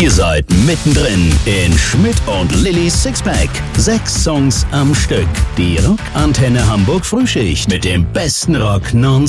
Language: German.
Ihr seid mittendrin in Schmidt und Lillys Sixpack. 6 Songs am Stück. Die Rockantenne Hamburg Frühschicht mit dem besten Rock non